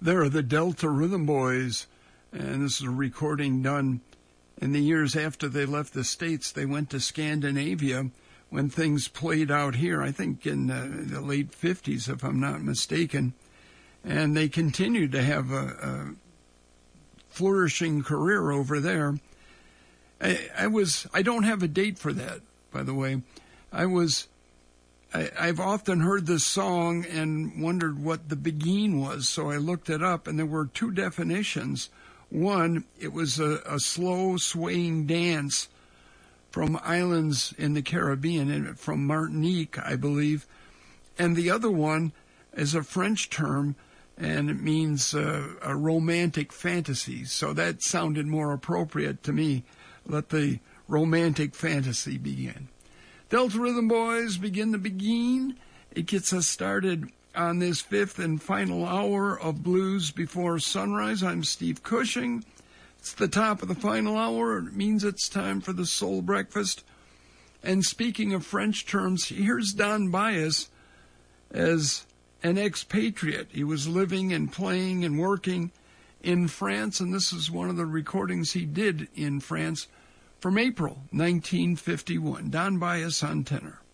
They're the Delta Rhythm Boys, and this is a recording done in the years after they left the States. They went to Scandinavia when things played out here, I think in the late 50s, if I'm not mistaken. And they continued to have a flourishing career over there. I don't have a date for that, by the way. I've often heard this song and wondered what the Beguine was, so I looked it up, and there were two definitions. One, it was a slow, swaying dance from islands in the Caribbean, from Martinique, I believe. And the other one is a French term, and it means a romantic fantasy. So that sounded more appropriate to me. Let the romantic fantasy begin. Delta Rhythm Boys begin the Beguine. It gets us started on this fifth and final hour of Blues Before Sunrise. I'm Steve Cushing. It's the top of the final hour. It means it's time for the Soul Breakfast. And speaking of French terms, here's Don Byas as an expatriate. He was living and playing and working in France, and this is one of the recordings he did in France from April 1951. Don Byas on tenor.